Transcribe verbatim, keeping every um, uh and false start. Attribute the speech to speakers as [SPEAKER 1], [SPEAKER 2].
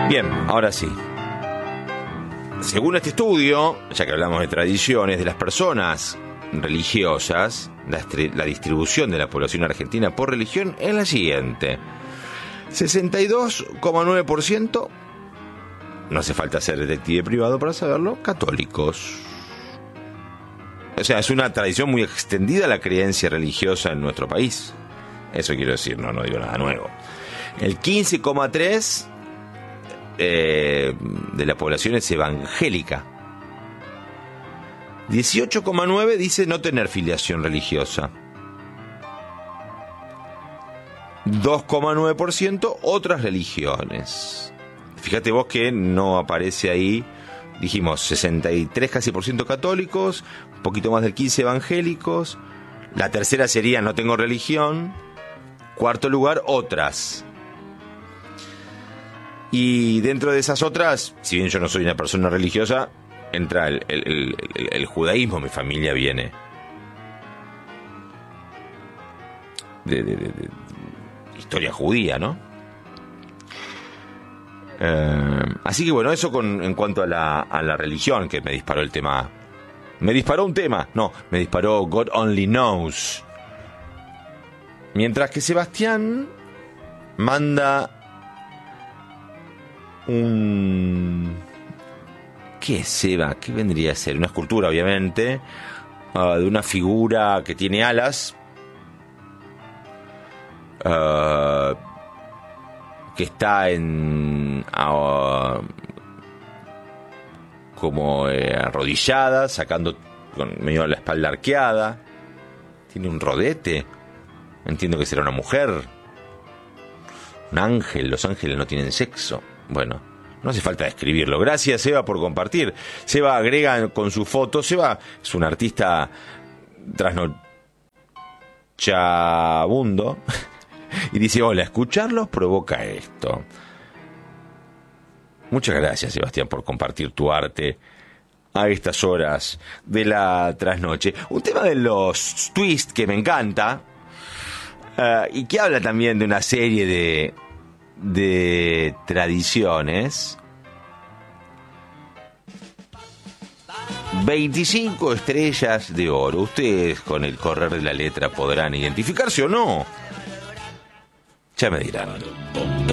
[SPEAKER 1] Bien, ahora sí. Según este estudio, ya que hablamos de tradiciones de las personas religiosas, la, la distribución de la población argentina por religión es la siguiente. sesenta y dos coma nueve por ciento, no hace falta ser detective privado para saberlo, católicos. O sea, es una tradición muy extendida la creencia religiosa en nuestro país. Eso quiero decir, no, no digo nada nuevo. El quince coma tres por ciento eh, de la población es evangélica. dieciocho coma nueve por ciento dice no tener filiación religiosa. dos coma nueve por ciento otras religiones. Fíjate vos que no aparece ahí. Dijimos sesenta y tres casi por ciento católicos, un poquito más del quince evangélicos. La tercera sería no tengo religión. Cuarto lugar, otras. Y dentro de esas otras, si bien yo no soy una persona religiosa, entra el, el, el, el, el judaísmo. Mi familia viene de, de, de, de historia judía, ¿no? Eh, así que bueno, eso con, en cuanto a la, a la religión, que me disparó el tema. Me disparó un tema, no, me disparó God Only Knows. Mientras que Sebastián manda un... ¿Qué es, Seba? ¿Qué vendría a ser? Una escultura, obviamente, uh, de una figura que tiene alas, uh, que está en... Uh, como eh, arrodillada, sacando con medio la espalda arqueada. Tiene un rodete. Entiendo que será una mujer. Un ángel. Los ángeles no tienen sexo. Bueno, no hace falta describirlo. Gracias, Seba, por compartir. Seba agrega con su foto. Seba es un artista trasnochabundo. Y dice, hola, escucharlos provoca esto. Muchas gracias, Sebastián, por compartir tu arte a estas horas de la trasnoche. Un tema de los twists que me encanta, uh, y que habla también de una serie de, de tradiciones. veinticinco estrellas de oro. Ustedes con el correr de la letra podrán identificarse o no. Ya me dirán.